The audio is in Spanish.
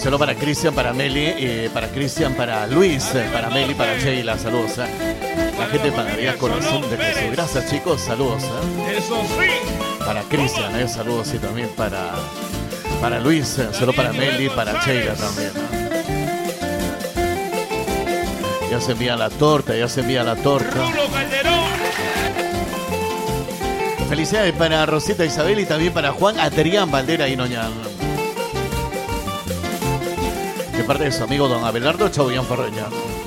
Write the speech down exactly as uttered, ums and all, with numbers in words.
saludo para Cristian, para Meli, eh, para Cristian, para Luis, eh, para Meli, para Sheila, saludos. Eh. La gente de Panadería Corazón de Jesús. Gracias, chicos, saludos. Eh. Eso sí. Para Cristian, eh, saludos y también para, para Luis, eh, saludo para Meli, para Sheila también. Eh. Ya se envía la torta, ya se envía la torta. Felicidades para Rosita Isabel y también para Juan Adrián Valdera y Noñán. De parte de su amigo don Abelardo Chabullán Ferreña.